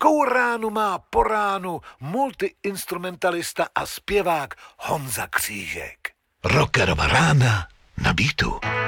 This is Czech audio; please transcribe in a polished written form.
Jakou ránu má po ránu multiinstrumentalista a zpěvák Honza Křížek? Rockerova rána na Beatu.